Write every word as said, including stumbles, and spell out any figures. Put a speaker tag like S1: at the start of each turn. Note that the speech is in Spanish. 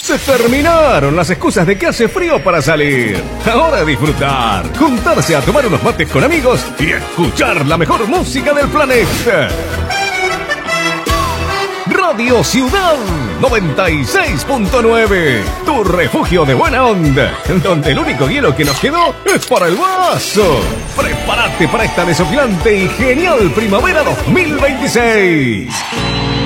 S1: Se terminaron las excusas de que hace frío para salir. Ahora disfrutar, juntarse a tomar unos mates con amigos y escuchar la mejor música del planeta. Radio Ciudad noventa y seis punto nueve, tu refugio de buena onda, donde el único hielo que nos quedó es para el vaso. Prepárate para esta desopilante y genial primavera dos mil veintiséis.